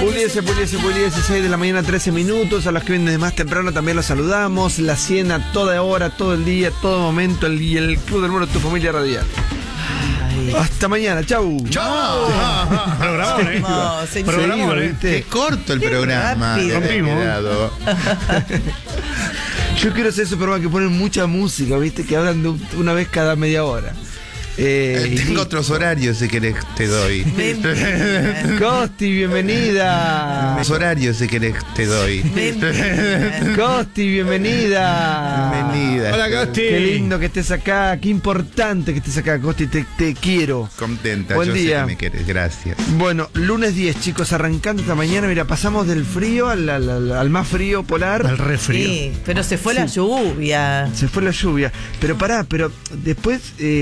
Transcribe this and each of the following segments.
Puliese, 6 de la mañana, 13 minutos. A los que vienen de más temprano también los saludamos. La 100 a toda hora, todo el día, todo momento. Y el Club del Moro, tu familia radial. Hasta mañana, chau. Chau. Programón, Qué corto el programa. Yo quiero hacer ese programa que ponen mucha música, ¿viste? Que hablan de una vez cada media hora. Tengo otros horarios, si querés te doy. Costi, bienvenida. Los horarios, si querés te doy. Costi, bienvenida. Bienvenida. Hola, Costi. Qué lindo que estés acá, qué importante que estés acá, Costi, te quiero. Contenta, Buen yo día. sé que me querés, gracias. Bueno, lunes 10, chicos, arrancando esta mañana, mira, pasamos del frío al más frío polar. Al refrío. Sí, pero se fue la lluvia. Se fue la lluvia. Pero después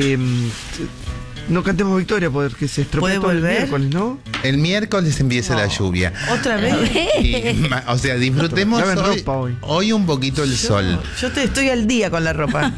no cantemos victoria porque se estropea ¿Puede todo el volver? miércoles, ¿no? El miércoles empieza la lluvia. ¿Otra vez? O sea, disfrutemos Laven hoy, ropa hoy. hoy un poquito el sol. Yo estoy al día con la ropa.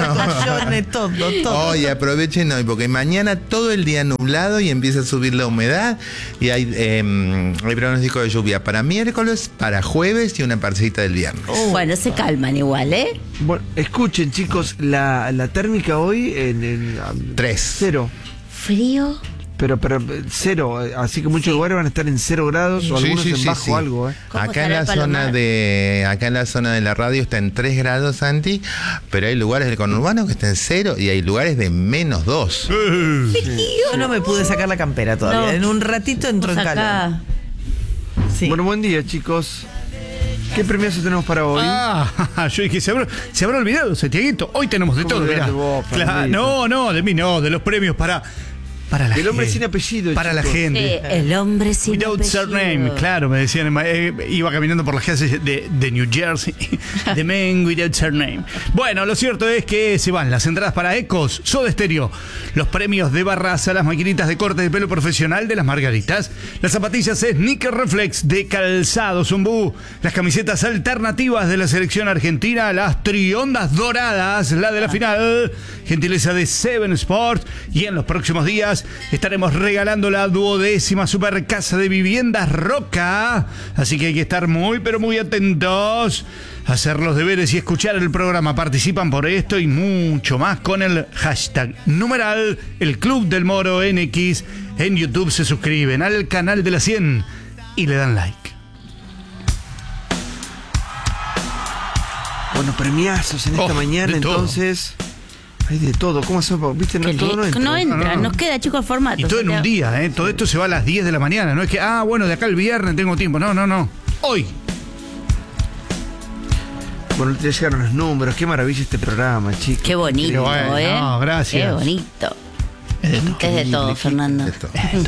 Todo. Hoy aprovechen hoy, porque mañana todo el día nublado y empieza a subir la humedad. Y hay pronóstico de lluvia para miércoles, para jueves y una parcita del viernes. Bueno, se calman igual, ¿eh? Bueno, escuchen, chicos, la térmica hoy en 3. 0. Frío. Pero 0, así que muchos lugares van a estar en 0 grados o algunos en bajo algo, ¿Cómo Acá en estará la el Palomar? acá en la zona de la radio está en 3 grados, Santi, pero hay lugares del conurbano que está en 0 y hay lugares de -2. Yo no me pude sacar la campera todavía. No. En un ratito entró en calor. Acá. Sí. Bueno, buen día, chicos. ¿Qué premios tenemos para hoy? Yo dije, se habrá olvidado, Santiaguito. Hoy tenemos de ¿Cómo todo, mirá. olvidate vos, Claro, Fernandito? no, de mí no, de los premios para la El hombre gente. sin apellido, Para la chicos. gente. El hombre sin Without apellido. surname, claro, me decían, iba caminando por las calles de New Jersey, de Men Without Surname. Bueno, lo cierto es que se van las entradas para Ecos, Soda Stereo, los premios de Barraza, las maquinitas de corte de pelo profesional de las Margaritas, las zapatillas Sneaker Reflex de Calzado Zumbú, las camisetas alternativas de la selección argentina, las triondas doradas, la de la final, gentileza de Seven Sport, y en los próximos días estaremos regalando la 12ª Super Casa de Viviendas Roca. Así que hay que estar muy, pero muy atentos, hacer los deberes y escuchar el programa. Participan por esto y mucho más con el hashtag numeral El Club del Moro NX. En YouTube se suscriben al canal de la 100 y le dan like. Bueno, premiazos en esta mañana, de todo. entonces. Hay de todo. ¿Cómo hacemos? ¿Viste? No, todo no entra. No entra, No. nos queda, chicos, el formato. Y todo en un Santiago. día, ¿eh? Todo esto se va a las 10 de la mañana. No es que, bueno, de acá al viernes tengo tiempo. No. Hoy. Bueno, ya llegaron los números. Qué maravilla este programa, chicos. Qué bonito, Qué bueno, ¿eh? no, gracias. Qué bonito. Es de todo, Fernando. Esto.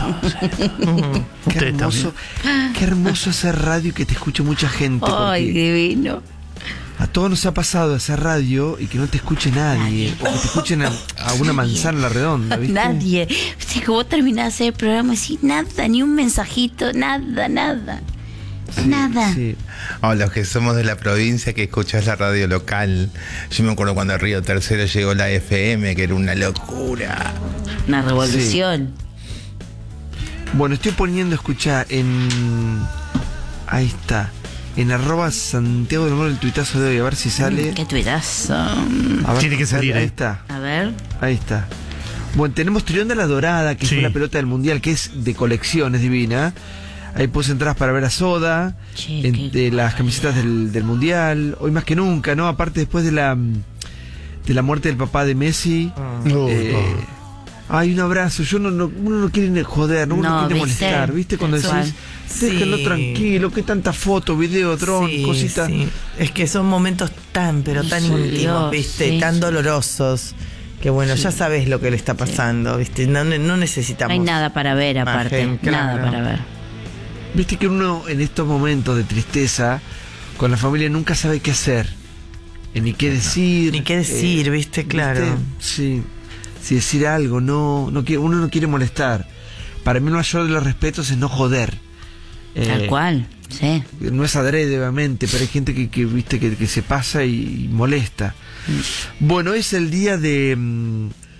Qué hermoso, qué hermoso hacer radio y que te escuche mucha gente. Ay, Porque divino. a todos nos ha pasado hacer radio y que no te escuche nadie. O que te escuchen a una manzana a la redonda, ¿viste? Nadie. Viste que vos terminás el programa y decís nada, ni un mensajito, nada. Sí, Nada. sí. O los que somos de la provincia que escuchás la radio local. Yo me acuerdo cuando a Río Tercero llegó la FM, que era una locura. Una revolución. Bueno, estoy poniendo, escuchá, ahí está. En @Santiago del Moro el tuitazo de hoy, a ver si sale. Qué tuitazo. A ver Tiene que si sale. salir, Ahí ¿eh? está. A ver. Ahí está. Bueno, tenemos Trionda la Dorada, que Sí. fue la pelota del Mundial, que es de colección, es divina. Ahí puse entradas para ver a Soda, Che, de las camisetas del Mundial. Hoy más que nunca, ¿no? Aparte, después de la muerte del papá de Messi. Ay, un abrazo. Uno no quiere joder, uno No, no quiere ¿viste? molestar, ¿viste? Cuando Sexual. decís, déjenlo Sí. tranquilo, qué tanta foto, video, dron, Sí, cositas. sí. Es que son momentos tan Sí, íntimos, Dios, ¿viste? sí. Tan dolorosos. Que bueno, ya sabes lo que le está pasando, ¿viste? No necesitamos. No hay nada para ver aparte. Imagen, claro. Nada para ver. Viste que uno en estos momentos de tristeza, con la familia nunca sabe qué hacer. Ni qué decir. Ni qué decir, ¿viste? Claro. Sí. Si decir algo, uno no quiere molestar. Para mí el mayor de los respetos es no joder. Tal cual, sí. No es adrede, obviamente, pero hay gente que viste que se pasa y molesta. Bueno, es el día de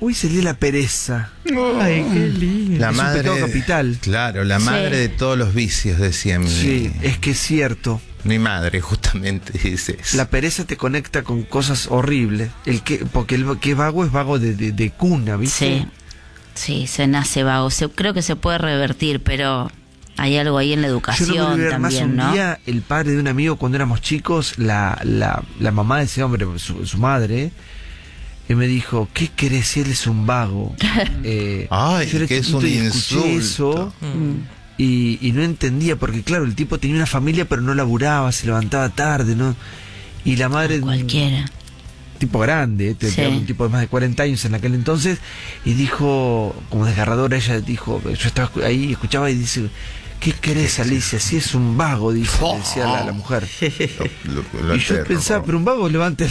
Uy, sería la pereza. Ay, qué lindo. La Es un madre. pecado capital. Claro, la Sí. madre de todos los vicios, decía Sí, es que es cierto. mi madre, justamente dice eso. La pereza te conecta con cosas horribles. Porque el que es vago de cuna, ¿viste? Sí, se nace vago. Creo que se puede revertir, pero hay algo ahí en la Yo educación no me voy a ver más también, un ¿no? día el padre de un amigo cuando éramos chicos, la mamá de ese hombre, su madre, me dijo, ¿qué querés si él es un vago? Ay, yo era que es chiquito un y escuché insulto. eso y no entendía, porque claro, el tipo tenía una familia pero no laburaba, se levantaba tarde, ¿no? Y la madre... Cualquiera. tipo grande, Sí. un tipo de más de 40 años en aquel entonces, y dijo, como desgarradora, ella dijo, yo estaba ahí, escuchaba y dice, ¿qué querés, Alicia? Si es un vago, dice, decía la mujer. Lo Y yo aterro. pensaba, pero un vago,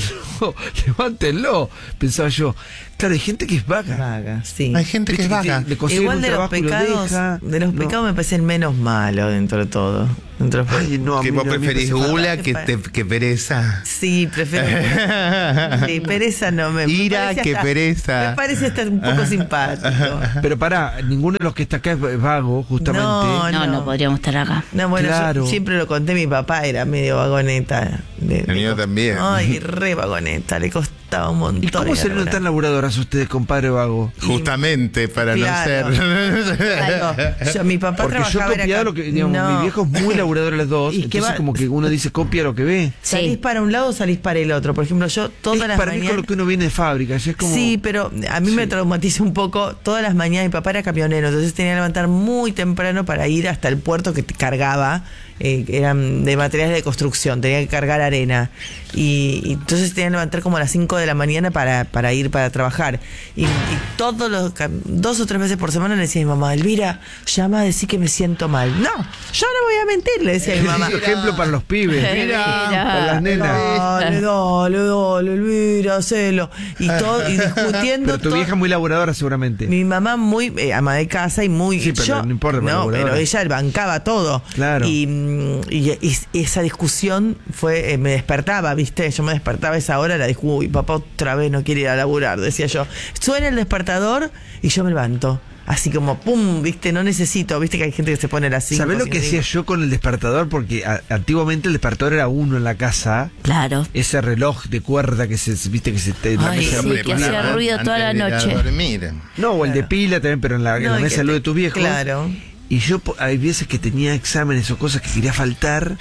levántenlo, pensaba yo. Claro, hay gente que es vaga. Vaga, sí. Hay gente que es vaga. Le consiguen Igual un de los trabajo y lo pecados, deja. de los No. pecados me parece el menos malo dentro de todo. Dentro de- Ay, no, a Que mí vos no, a mí me preferís parece gula fatal. que pereza. Sí, prefiero. Sí, pereza no me Ira parece que pereza. Me parece estar un poco simpático. Pero pará, ninguno de los que está acá es vago, justamente. No podríamos estar acá. No, bueno, Claro. yo siempre lo conté, mi papá era medio vagoneta. El mío también. Ay, re vagoneta, le costaba un montón. ¿Y cómo ir a salieron laburar. tan laburadoras ustedes, compadre vago? Justamente para Claro. no ser. Claro, mi papá Porque yo trabajaba copiaba era lo que, digamos, no. mi viejo es muy laburador los dos, Y que entonces va- como que uno dice copia lo que ve. Salís Sí. para un lado o salís para el otro. Por ejemplo, yo todas Es las para mí mañanas. con lo que uno viene de fábrica, ya es como... Sí, pero a mí me traumatiza un poco. Todas las mañanas mi papá era camionero, entonces tenía que levantar muy temprano para ir hasta el puerto que te cargaba. Eran de materiales de construcción, tenía que cargar arena. Y entonces tenía que levantar como a las 5 de la mañana para ir para trabajar. Y todos los 2 o 3 veces por semana le decía a mi mamá, Elvira, llama a decir que me siento mal. No, yo no voy a mentir, le decía a mi mamá. Es un ejemplo para los pibes. Mira. Para las nenas. Dale, Elvira, hacelo. Y discutiendo. Pero tu todo- vieja muy laburadora seguramente. Mi mamá muy ama de casa y muy... Sí, pero no importa, pero No, laburadora. pero ella bancaba todo. Claro. Y esa discusión fue... me despertaba, ¿viste? Yo me despertaba a esa hora, la discusión, uy, papá otra vez no quiere ir a laburar, decía yo. Suena el despertador y yo me levanto. Así como, pum, ¿viste? No necesito, ¿viste? Que hay gente que se pone a las 5. ¿Sabés lo que hacía yo con el despertador? Porque antiguamente el despertador era uno en la casa. Claro. Ese reloj de cuerda que se, viste, que se te... en la Ay, mesa sí, de tu que hacía viejo. ruido toda la noche. Dormir. No, o el de pila también, pero en la No, y mesa que de luz te- de tus viejos. Claro. Y yo hay veces que tenía exámenes o cosas que quería faltar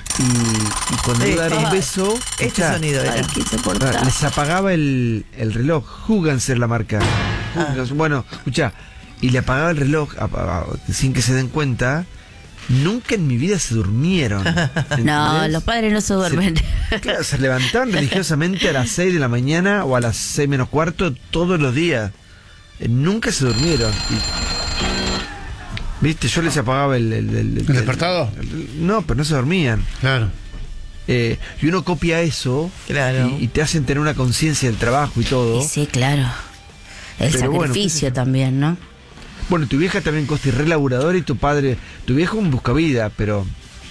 y cuando iba a dar un beso, Este escuchá, sonido era. Ay, qué insoportable. les apagaba el reloj. Huganser la marca. Huganser. Bueno, escucha, y le apagaba el reloj sin que se den cuenta. Nunca en mi vida se durmieron. No, ¿entendés? los padres no se duermen. Claro, se levantaban religiosamente a las 6 de la mañana o a las 6 menos cuarto todos los días. Nunca se durmieron. Viste, yo les apagaba el despertador? No, pero no se dormían. Claro. Y uno copia eso Claro. y te hacen tener una conciencia del trabajo y todo. Y sí, claro. El Pero bueno, sacrificio qué sé yo. también, ¿no? Bueno, tu vieja también Costi, re laburador, y tu padre, tu viejo un buscavida, pero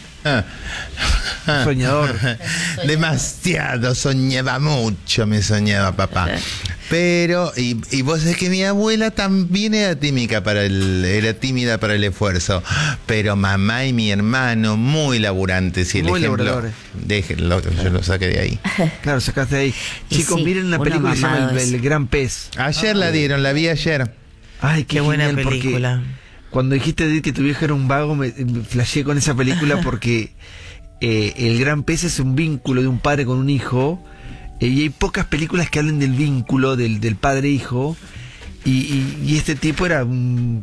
soñador. Demasiado, soñaba mucho, me soñaba papá. Pero, y vos sabés que mi abuela también era tímida para el esfuerzo. Pero mamá y mi hermano, muy laburantes. Y el Muy ejemplo, laburadores. déjenlo, yo lo saqué de ahí. Claro, sacaste de ahí. Y Chicos, sí, miren una uno película que se llama mamado es. El Gran Pez. Ayer la dieron, la vi ayer. Ay, Qué buena genial, porque película. Cuando dijiste Edith, que tu viejo era un vago, me flasheé con esa película porque El Gran Pez es un vínculo de un padre con un hijo, y hay pocas películas que hablen del vínculo del padre-hijo, y este tipo era un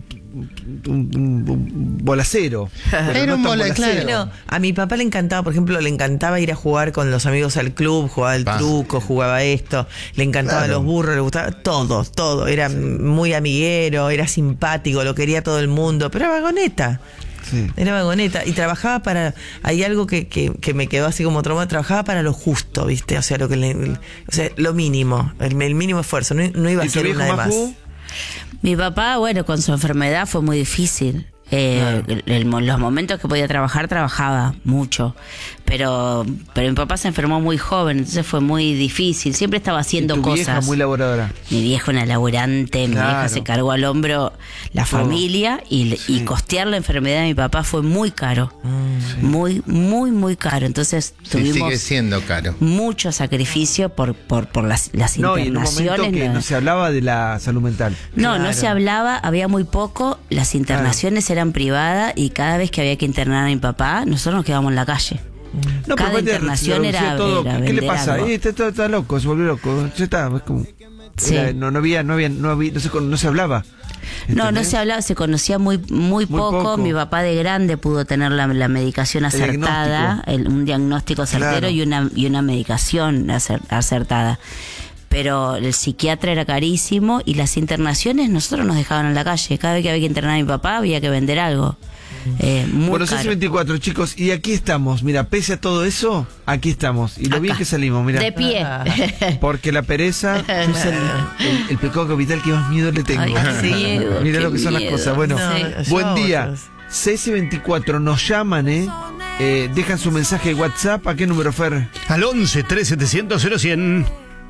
bolacero. Pero Era un tan claro. No, a mi papá le encantaba, por ejemplo, le encantaba ir a jugar con los amigos al club, jugaba el truco, jugaba esto, le encantaban Claro. los burros, le gustaba todo, era muy amiguero, era simpático, lo quería todo el mundo, pero era vagoneta. Sí. Era vagoneta y trabajaba para... Hay algo que me quedó así como trauma. Trabajaba para lo justo, ¿viste? O sea, lo mínimo. El mínimo esfuerzo. No iba a ¿Y tu ser viejo, una de más. Majú? Mi papá, bueno, con su enfermedad fue muy difícil. Los momentos que podía trabajar, trabajaba mucho. Pero mi papá se enfermó muy joven, entonces fue muy difícil. Siempre estaba haciendo tu cosas. vieja muy laboradora. Mi vieja una laburante, mi Claro. vieja se cargó al hombro la familia y costear la enfermedad de mi papá fue muy caro. Muy, muy, muy caro. Entonces Sí, tuvimos sigue siendo caro. mucho sacrificio por las No, y en un momento internaciones. que no se hablaba de la salud mental. No se hablaba, había muy poco, las internaciones eran privadas y cada vez que había que internar a mi papá, nosotros nos quedábamos en la calle. No, Cada aparte internación se reducía era todo. era ¿Qué le vender pasa? algo. Está loco, se volvió loco. Ya está, es como. Sí. No se hablaba. No ¿Entendés? se hablaba, se conocía muy poco. poco. Mi papá de grande pudo tener la medicación acertada, un diagnóstico certero Claro. y una medicación acertada. Pero el psiquiatra era carísimo y las internaciones nosotros nos dejaban en la calle. Cada vez que había que internar a mi papá había que vender algo. Muy Bueno, caro. 24 chicos, y aquí estamos. Mira, pese a todo eso, aquí estamos. Y lo bien Acá. que salimos, mira. De pie. Porque la pereza es el pecado capital que más miedo le tengo. Ay, qué miedo, Mira qué lo que son las miedo. cosas. Bueno, Sí. buen Yo a día. otros. 6 y 24 nos llaman, dejan su mensaje de WhatsApp. ¿A qué número, Fer? Al 11 3700 0100.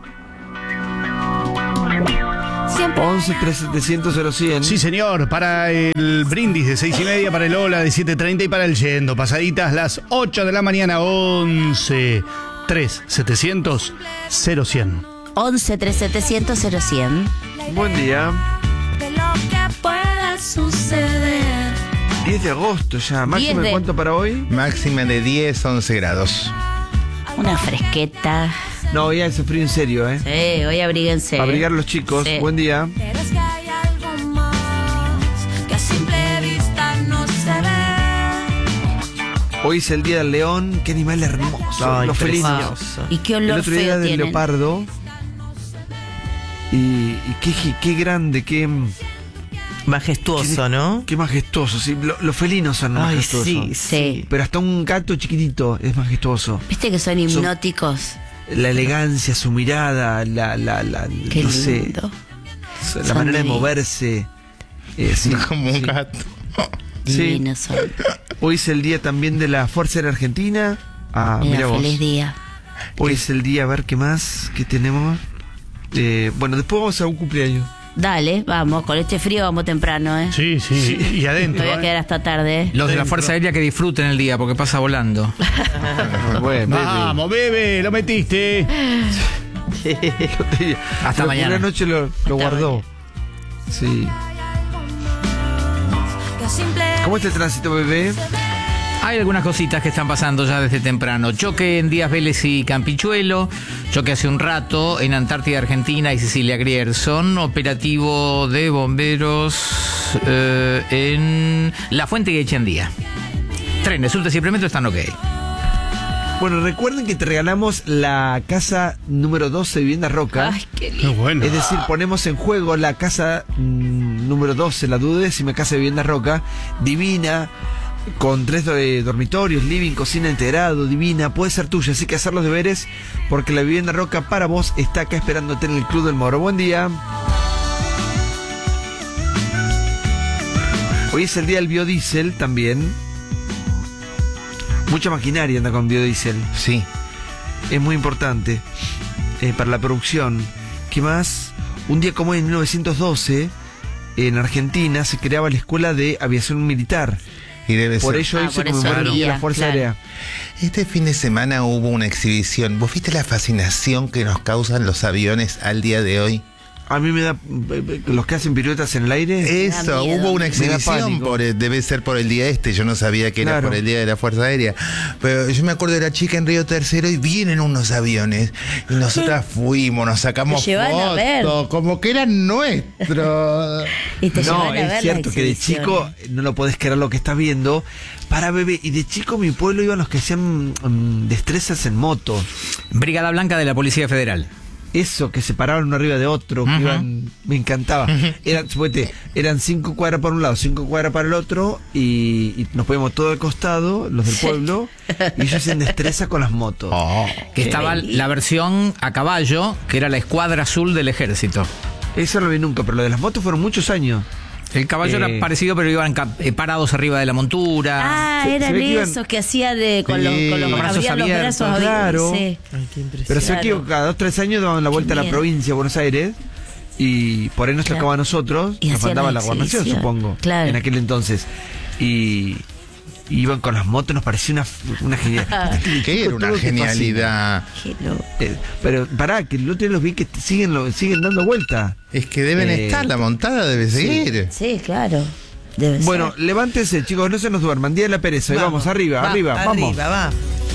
11 3700 0100. Sí, señor, para el brindis de 6:30, para el hola de 7:30 y para el yendo. Pasaditas las 8 de la mañana, 11 3700 0100. 11 3700 0100. Buen día. De lo que pueda suceder. 10 de agosto ya. ¿Máximo 10 de- de cuánto para hoy? Máxima de 10, 11 grados. Una fresqueta. No, ya ese frío en serio, Sí, hoy abríguense. Para abrigar a los chicos. Sí. Buen día. Pero es que hay algo más que a simple vista no se ve. Hoy es el Día del León. Qué animal hermoso. Ay, los felinos. precioso. ¿Y qué El olor otro día feo del tienen? leopardo. Y qué grande, qué Majestuoso, ¿no? qué majestuoso. Sí, los felinos son Ay, majestuosos. sí, Sí. Pero hasta un gato chiquitito es majestuoso. ¿Viste que son hipnóticos? La elegancia, su mirada, Qué no sé, lindo. la Son manera de divinos. moverse. Sí, Como un sí. gato. Sí. Divinos son. Hoy es el día también de la Fuerza Aérea Argentina. Ah, Mira, mira vos. feliz día. Hoy es el día, a ver qué más, qué tenemos. Bueno, después vamos a un cumpleaños. Dale, vamos, con este frío vamos temprano, ¿eh? Sí, y Me adentro. voy a quedar hasta tarde, ¿eh? Los de la Fuerza Aérea que disfruten el día porque pasa volando. Bueno, Vamos, bebé, lo metiste. Hasta mañana. Una noche lo guardó. Sí. Que a simple ¿Cómo está el tránsito, bebé? Hay algunas cositas que están pasando ya desde temprano. Choque en Díaz Vélez y Campichuelo. Choque hace un rato en Antártida, Argentina y Cecilia Grierson. Operativo de bomberos en La Fuente y Echandía. Trenes, subtes y implementos están ok. Bueno, recuerden que te regalamos la casa número 12 de Vivienda Roca. Ay, qué Qué lindo. bueno. Es decir, ponemos en juego la casa número 12, la duodécima casa de Vivienda Roca, divina, con 3 dormitorios, living, cocina integrado, divina, puede ser tuya, así que hacer los deberes, porque la Vivienda Roca para vos está acá esperándote en el Club del Moro. Buen día. Hoy es el día del biodiesel también. Mucha maquinaria anda con biodiesel. Sí. Es muy importante para la producción. ¿Qué más? Un día como hoy, en 1912, en Argentina se creaba la Escuela de Aviación Militar. Y debe Por ser. ello hoy Ah, se por eso conmemora el el Día de la día, Fuerza claro. Aérea. Este fin de semana hubo una exhibición. ¿Vos viste la fascinación que nos causan los aviones al día de hoy? A mí me da... los que hacen piruetas en el aire... Eso, miedo. hubo una Me da exhibición, pánico. debe ser por el día este, yo no sabía que era Claro. por el día de la Fuerza Aérea. Pero yo me acuerdo de la chica en Río Tercero y vienen unos aviones y nosotras fuimos, nos sacamos Te llevan a ver. fotos, como que eran nuestros. Y te No, llevan a ver es las cierto que de exhibiciones. chico no lo podés creer lo que estás viendo. Para bebé, y de chico en mi pueblo iban los que hacían destrezas en moto. Brigada Blanca de la Policía Federal. Eso, que se paraban uno arriba de otro, que iban, me encantaba. Suponete, eran 5 cuadras para un lado, 5 cuadras para el otro, y nos poníamos todo al costado, los del pueblo, y ellos hacían destreza con las motos. Que estaba la versión a caballo, que era la Escuadra Azul del Ejército. Eso no lo vi nunca, pero lo de las motos fueron muchos años. El caballo era parecido, pero iban parados arriba de la montura. Ah, eran ve que iban- esos que hacía con los brazos abrían los abiertos, brazos claro. Sí. Ay, qué impresión. Pero sé que Claro. cada 2-3 años daban la vuelta a la Bien. provincia de Buenos Aires y por ahí nos Claro. tocaba a nosotros, Y nos hacían mandaba la la gobernación, exhibición. supongo, Claro. en aquel entonces. Y iban con las motos, nos parecía una genialidad. Que era una genialidad. Qué loco. Pero pará, que el otro día los vi que siguen dando vuelta. Es que deben estar, la montada debe seguir. Sí, claro. Debe Bueno, ser. levántense, chicos, no se nos duerman. Día de la pereza. Y vamos, arriba, vamos. Va.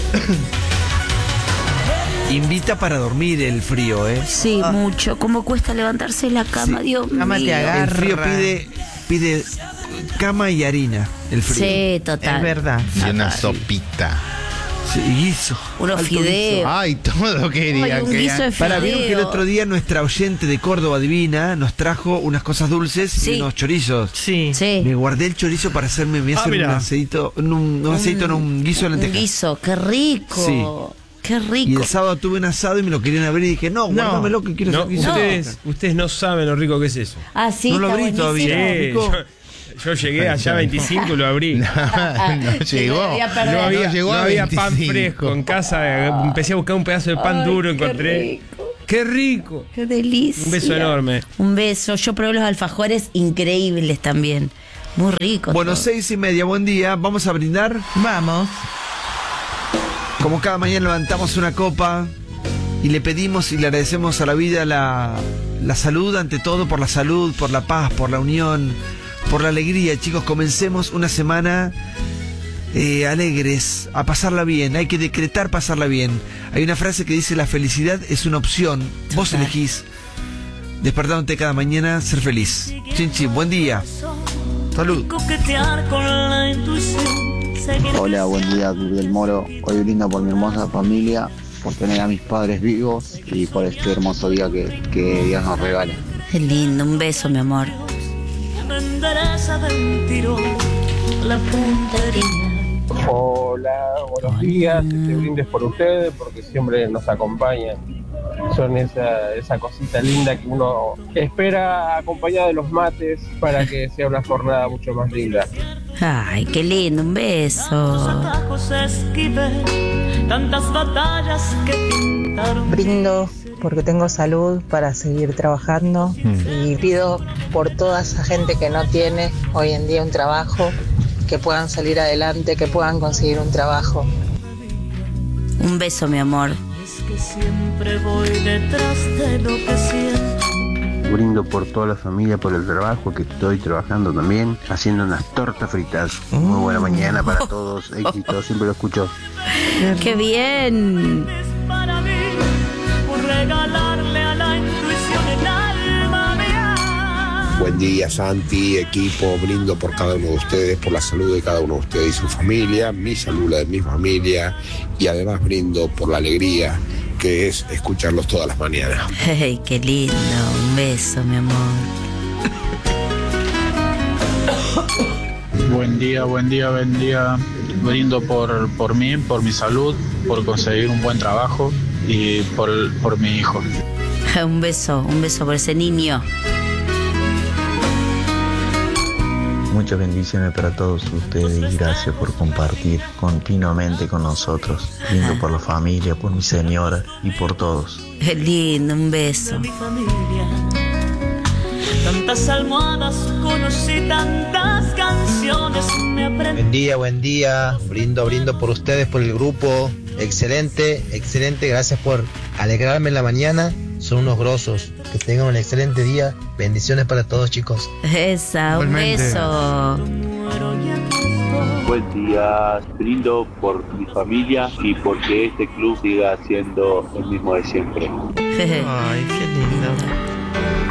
Invita para dormir el frío, ¿eh? Sí, mucho. ¿Cómo cuesta levantarse de la cama, Sí. Dios Cama te mío? agarra. El frío pide cama y harina. El frío. Sí, total. Es verdad. Y una sopita. Sí, y guiso. Unos Alto fideos. Ay, todo quería Ay, un que guiso de Para, vieron que el fideo. otro día nuestra oyente de Córdoba Divina nos trajo unas cosas dulces Sí. y unos chorizos. Sí. Sí. Me guardé el chorizo para me voy a hacer un mirá. aceito, un guiso de Un lentejas. guiso, qué rico. Sí. Qué Y rico. el sábado tuve un asado y me lo querían abrir y dije, no, guárdamelo que quiero No, hacer guiso. ustedes no saben lo rico que es eso. Ah, sí, No lo está abrí todavía. buenísimo. ¿Rico? Yo llegué allá 25 y lo abrí. no Se llegó. lo debía perder. No había, No llegó no a había pan 25. fresco en casa. Empecé a buscar un pedazo de pan Ay, duro, qué encontré. rico. ¡Qué rico! Qué delicia. Un beso enorme. Un beso. Yo probé los alfajores increíbles también. Muy ricos. Bueno, todos. 6:30, buen día. Vamos a brindar. Vamos. Como cada mañana levantamos una copa y le pedimos y le agradecemos a la vida la salud, ante todo, por la salud, por la paz, por la unión, por la alegría. Chicos, comencemos una semana alegres, a pasarla bien. Hay que decretar pasarla bien. Hay una frase que dice: la felicidad es una opción. Vos Total. elegís, despertándote cada mañana, ser feliz. Chin chin, buen día. Salud. Coquetear con la intuición. Seguir Hola, buen día, Club del Moro. Hoy brindo por mi hermosa familia, por tener a mis padres vivos y por este hermoso día que Dios nos regala. Qué lindo. Un beso, mi amor. me endereza de un tirón la puntería. Hola, buenos días. Brindes por ustedes porque siempre nos acompañan. Son esa cosita linda que uno espera acompañado de los mates para que sea una jornada mucho más linda. Ay, qué lindo. Un beso. Atajos esquivé, tantas batallas que pintaron. Brindo porque tengo salud para seguir trabajando y pido por toda esa gente que no tiene hoy en día un trabajo, que puedan salir adelante, que puedan conseguir un trabajo. Un beso, mi amor. Es que siempre voy detrás de lo que siento. Brindo por toda la familia, por el trabajo, que estoy trabajando también, haciendo unas tortas fritas. Muy buena mañana para todos, éxito, siempre lo escucho. ¡Qué bien! Es para mí por regalarle a la intuición el alma mía. Buen día, Santi, equipo. Brindo por cada uno de ustedes, por la salud de cada uno de ustedes y su familia, mi salud, la de mi familia, y además brindo por la alegría que es escucharlos todas las mañanas. ¡Ay, qué lindo! Un beso, mi amor. Buen día, buen día, buen día. Brindo por mí, por mi salud, por conseguir un buen trabajo y por mi hijo. Un beso por ese niño. Muchas bendiciones para todos ustedes y gracias por compartir continuamente con nosotros. Brindo por la familia, por mi señora y por todos. Qué lindo, un beso. Mi familia, tantas almohadas conocí, tantas canciones me aprendí. Buen día, brindo por ustedes, por el grupo, excelente, gracias por alegrarme en la mañana, son unos grosos, que tengan un excelente día, bendiciones para todos, chicos. Esa, un beso. Buen día, brindo por mi familia y porque este club siga siendo el mismo de siempre. Ay, qué lindo.